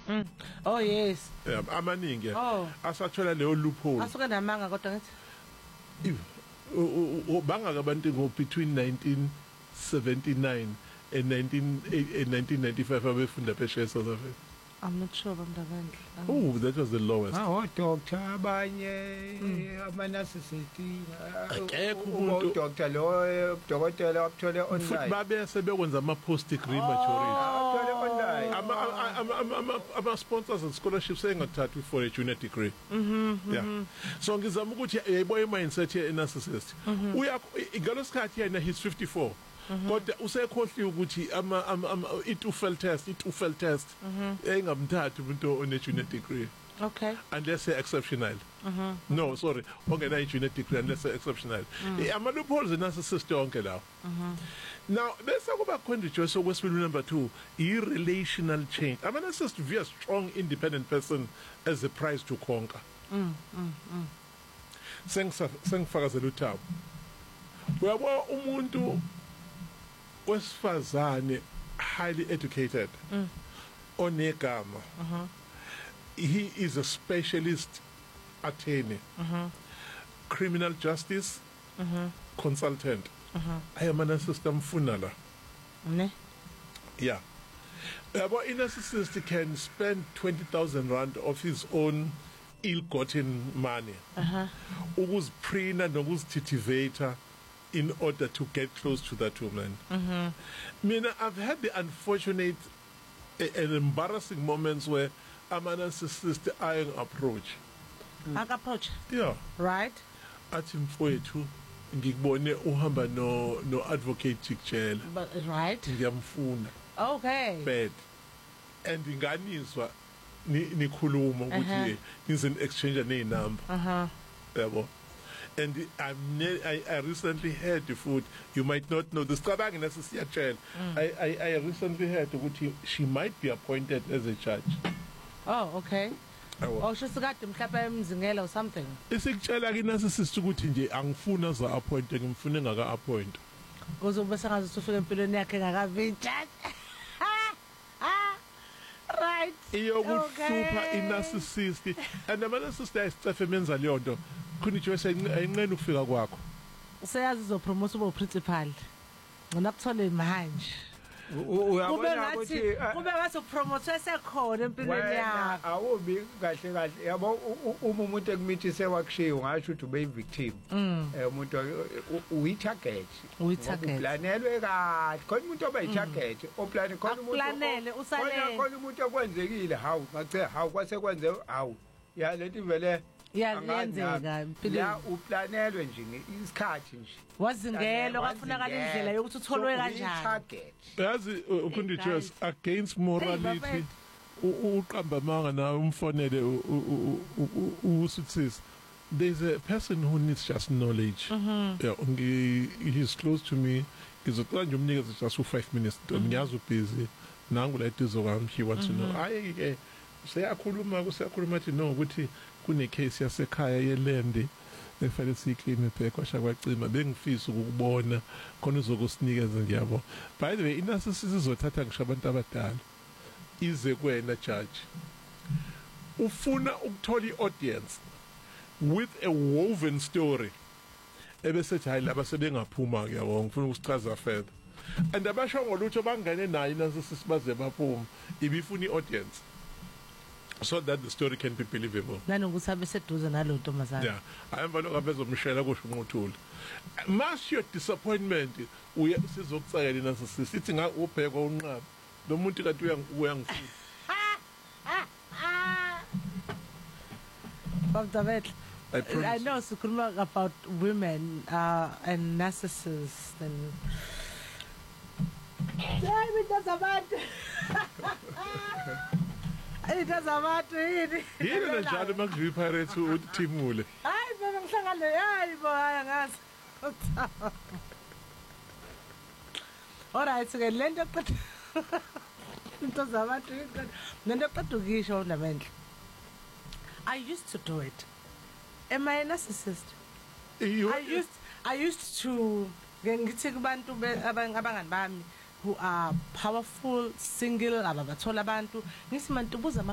Oh yes. Amaningi Oh. asathola leyo loophole. Asuke namanga kodwa ngithi. Bangaka abantu ngo between 1979 and 1995 abefunda phesheya South Africa. I'm not sure bamndabandla. Oh, that was the lowest. Doctor abanye amanasisithi doctor lo dokotela okuthole online. Futhi babe sebekwenza ama post degree maturity. Okuthole online. Ama sponsors and scholarships engathathwi for a junior degree. Yeah. So ngizama ukuthi yayiboye mindset ye narcissist. Uya ngalosikhathi yena he's 54. Kodwa usekhohliwe ukuthi i-TOEFL test engamthatha umuntu one junior degree. Okay. Unless they're exceptional. No, sorry. Ongena i-junior degree unless they're exceptional. Ama loopholes narcissist yonke lawo. Now, bese kuba khona nje okwesibili number 2, i-relational change. Ama narcissist view a strong independent person as a prize to conquer. Sengifakazela uThabo. Uyabo umuntu wesifazane highly educated onegama he is a specialist attorney criminal justice consultant I am an assistant funala ne yeah yabo narcissist can spend 20,000 rand of his own ill-gotten money ukuziphrina nokuzithitivate in order to get close to that woman. Mina, I've had the unfortunate and embarrassing moments where I'm an narcissist eyeing approach. Approach? Yeah. Right. Athi mfowethu ngikubone uhamba no advocate Jikjela. But right. Ngiyamfuna. Okay. Bad. And inganizwa nikhuluma ukuthi nize exchange number. Yabo. And I recently heard the food. You might not know this. I recently heard that she might be appointed as a judge. Oh, okay. Oh, she's got them mzingela or something. Isikutshela ke narcissist ukuthi nje angifuna za appoint ngimfune ngaka appoint. Kuzobe sengathi ufike empilweni yakhe ngakavi judge. Right. Iyokuhlupha i-narcissist and the narcissist ayisicefe menza leyo nto. Kunitshwese ayinqena ukufika kwakho. Useyazi uzopromote ube principal. Ngona kuthole manje. Uyabona ukuthi kube ngathi upromote esekhona empilweni yakho. Awubi kahle yabo umuntu ekumithise wakushiya ngasho ukuthi ube victim. Umuntu uyi-target. Uplanelwe kahle. Khona umuntu oba yi-target, oplane khona umuntu. Uplanele usale. Khona umuntu okwenzekile hawu ngache hawu kwase kwenze hawu. Ya lento vele yenzeka empilweni. Ya uplanelwe nje isikhathi nje. Wazingela kwafunakala indlela yokuthi utholwe kanjani. Yazi ukundijus against morality uqamba manga na umfonele usuthisi. There's a person who needs just knowledge. Yeah, he's close to me. Ngizocela nje umnikeze just 5 minutes. Ngiyazi busy. Nangu la itizo kwami he wants to know. Ayike seyakhuluma athi no ukuthi kune case yasekhaya yeland efanele siclaim back kwasha kwacima bengifisa ukubona khona uzokusinikeza ngiyabo. By the way, narcissist izothatha ngisho abantu abadala ize kwena judge ufuna ukuthola iaudience with a woven story ebesethi hayi laba sebengaphuma kuyabo ngifuna ukusichaza further and abasho ngolutho bangene naye narcissist baze baphuma ibifuna iaudience so that the story can be believable. Nanokuthi abeseduze nalo ntombazana. Yeah, ayemva lokho abezomshela kusho unquthula. Mass your disappointment uya sizokucela narcissist sithi ubheka unqaba lo muntu kanti uyangifuna. I know sikhuluma about women and narcissists and It does about it. Yini njalo makudliwa Pirates uthimule. Hayi baba ngihlangane hayi boya ngazi. Alright ke lento eqeda. Into zabantu iqeda. Lento eqeda ukisho ndabendle. I used to do it. Am I a narcissist? I used to ngithi kubantu abangani bami who are powerful single ababathola abantu ngisimantubuza